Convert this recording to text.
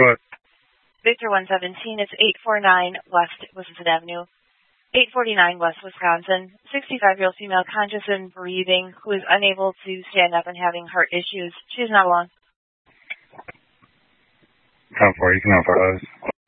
Go ahead. Victor 117, it's 849 West Wisconsin Avenue, 849 West Wisconsin. 65-year-old female, conscious and breathing, who is unable to stand up and having heart issues. She is not alone. 10-4, you can have her eyes.